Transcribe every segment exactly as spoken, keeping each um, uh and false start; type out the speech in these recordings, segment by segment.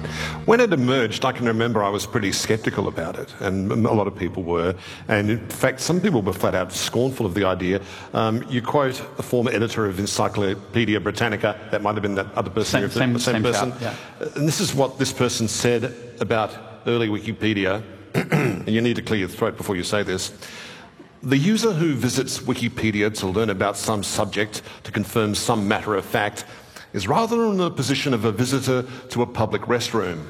When it emerged, I can remember I was pretty sceptical about it, and a lot of people were. And in fact, some people were flat out scornful of the idea. Um, you quote a former editor of Encyclopedia Britannica, that might have been that other person, same, same, the same, same person. chap, yeah. And this is what this person said about early Wikipedia. And you need to clear your throat before you say this. The user who visits Wikipedia to learn about some subject, to confirm some matter of fact, is rather in the position of a visitor to a public restroom.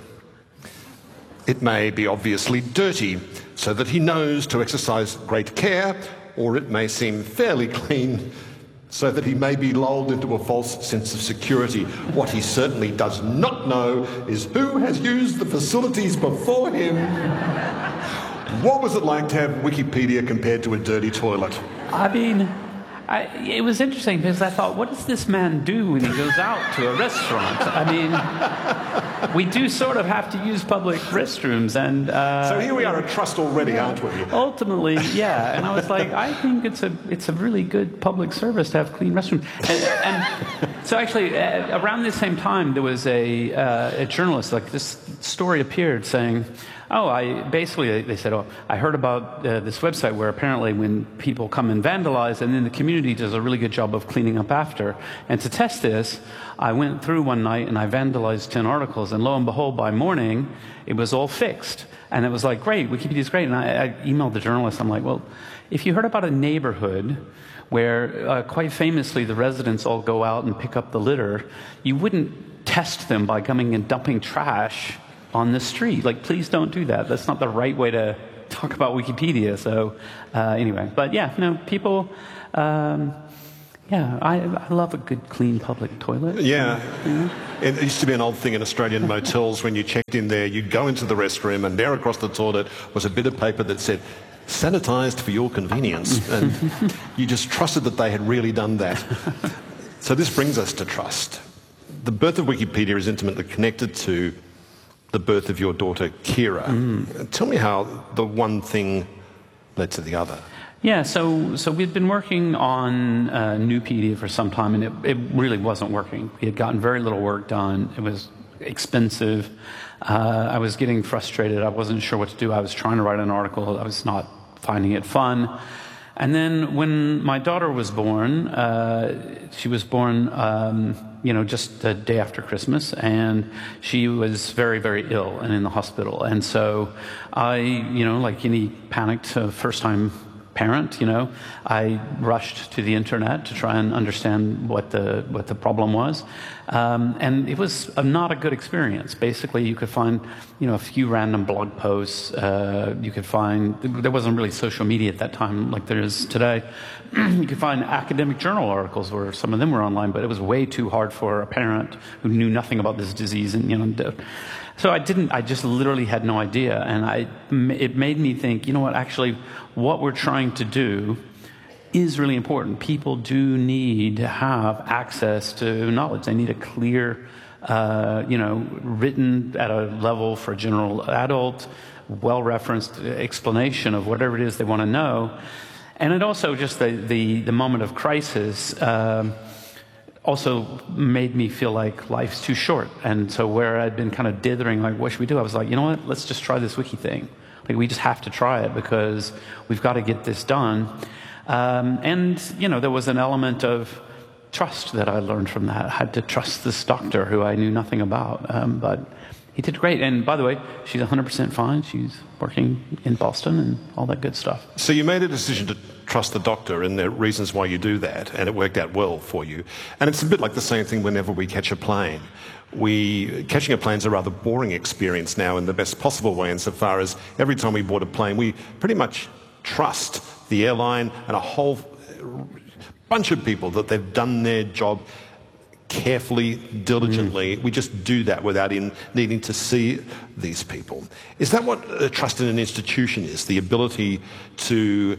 It may be obviously dirty, so that he knows to exercise great care, or it may seem fairly clean, so that he may be lulled into a false sense of security. What he certainly does not know is who has used the facilities before him. What was it like to have Wikipedia compared to a dirty toilet? I mean, I, it was interesting because I thought, what does this man do when he goes out to a restaurant? I mean, we do sort of have to use public restrooms, and uh, so here we are at Trust already, aren't we? Ultimately, yeah. And I was like, I think it's a it's a really good public service to have clean restrooms. And, and so actually, uh, around the same time, there was a uh, a journalist, like this story appeared saying, oh, I basically, they said, oh, I heard about uh, this website where apparently when people come and vandalize, and then the community does a really good job of cleaning up after. And to test this, I went through one night and I vandalized ten articles, and lo and behold, by morning, it was all fixed. And it was like, great, Wikipedia's great. And I, I emailed the journalist, I'm like, well, if you heard about a neighborhood where uh, quite famously the residents all go out and pick up the litter, you wouldn't test them by coming and dumping trash on the street. Like, please don't do that. That's not the right way to talk about Wikipedia. So uh, anyway, but yeah, no, people, um, yeah, I, I love a good, clean public toilet. Yeah. You know? It used to be an old thing in Australian motels. When you checked in there, you'd go into the restroom, and there across the toilet was a bit of paper that said, "Sanitised for your convenience." And you just trusted that they had really done that. So this brings us to trust. The birth of Wikipedia is intimately connected to the birth of your daughter, Kira. Mm. Tell me how the one thing led to the other. Yeah, so so we'd been working on uh, Nupedia for some time, and it, it really wasn't working. We had gotten very little work done. It was expensive. Uh, I was getting frustrated. I wasn't sure what to do. I was trying to write an article. I was not finding it fun. And then when my daughter was born, uh, she was born, um, you know, just the day after Christmas, and she was very, very ill and in the hospital. And so I, you know, like any panicked uh, first-time parent, you know, I rushed to the internet to try and understand what the what the problem was, um, and it was a, not a good experience. Basically, you could find, you know, a few random blog posts. Uh, you could find there wasn't really social media at that time like there is today. You could find academic journal articles where some of them were online, but it was way too hard for a parent who knew nothing about this disease, and you know. So I didn't, I just literally had no idea, and I, it made me think, you know what, actually, what we're trying to do is really important. People do need to have access to knowledge. They need a clear, uh, you know, written at a level for a general adult, well-referenced explanation of whatever it is they want to know. And it also just the, the, the moment of crisis, um, also made me feel like life's too short. And so where I'd been kind of dithering, like, what should we do? I was like, you know what, let's just try this wiki thing. Like, we just have to try it because we've got to get this done. Um, and, you know, there was an element of trust that I learned from that. I had to trust this doctor who I knew nothing about. Um, but he did great. And by the way, she's one hundred percent fine. She's working in Boston and all that good stuff. So you made a decision to trust the doctor, and there are reasons why you do that, and it worked out well for you. And it's a bit like the same thing whenever we catch a plane. We, catching a plane is a rather boring experience now in the best possible way, insofar as every time we board a plane, we pretty much trust the airline and a whole bunch of people that they've done their job carefully, diligently. Mm. We just do that without in needing to see these people. Is that what uh, trust in an institution is? The ability to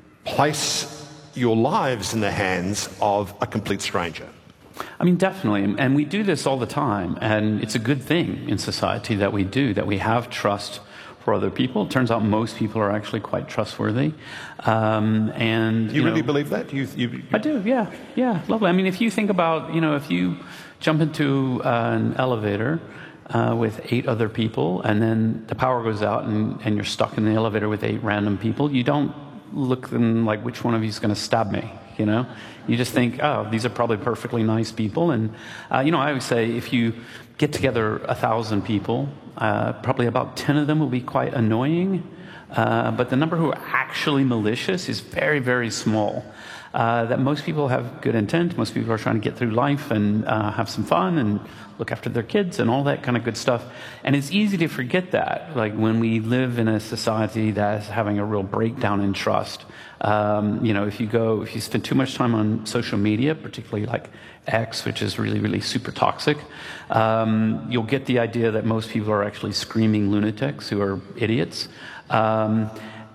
place your lives in the hands of a complete stranger? I mean, definitely. And we do this all the time. And it's a good thing in society that we do, that we have trust for other people. It turns out most people are actually quite trustworthy. Um, and you, you really know, believe that? You, you, you... I do, yeah. Yeah, lovely. I mean, if you think about, you know, if you jump into uh, an elevator, uh, with eight other people, and then the power goes out and, and you're stuck in the elevator with eight random people, you don't look them like, which one of you is going to stab me, you know? You just think, oh, these are probably perfectly nice people. And, uh, you know, I always say if you get together a thousand people, uh, probably about ten of them will be quite annoying. Uh, but the number who are actually malicious is very, very small. Uh, that most people have good intent. Most people are trying to get through life and uh, have some fun and look after their kids and all that kind of good stuff. And it's easy to forget that, like when we live in a society that's having a real breakdown in trust. Um, you know, if you go, if you spend too much time on social media, particularly like X, which is really, really super toxic, um, you'll get the idea that most people are actually screaming lunatics who are idiots. Um,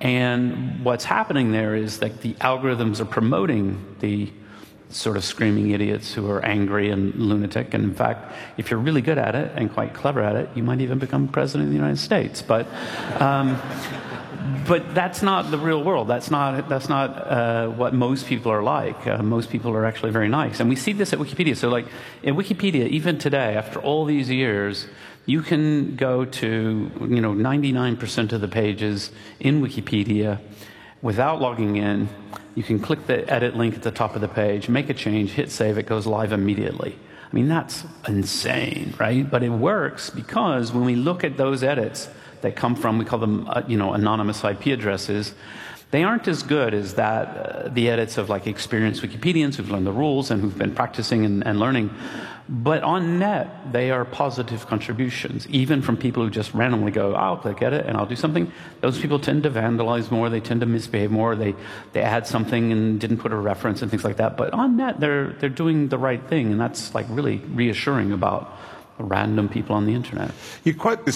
and what's happening there is that the algorithms are promoting the sort of screaming idiots who are angry and lunatic. And in fact, if you're really good at it and quite clever at it, you might even become president of the United States. But, um, but that's not the real world. That's not, that's not uh, what most people are like. Uh, most people are actually very nice. And we see this at Wikipedia. So like in Wikipedia, even today, after all these years, you can go to, you know, ninety-nine percent of the pages in Wikipedia without logging in. You can click the edit link at the top of the page, make a change, hit save, it goes live immediately. I mean, that's insane, right? But it works because when we look at those edits that come from, we call them, uh, you know, anonymous I P addresses, they aren't as good as that, uh, the edits of like experienced Wikipedians who've learned the rules and who've been practicing and, and learning. But on net, they are positive contributions, even from people who just randomly go, I'll click edit and I'll do something. Those people tend to vandalize more, they tend to misbehave more, they, they add something and didn't put a reference and things like that. But on net, they're, they're doing the right thing, and that's like really reassuring about random people on the internet. You quote this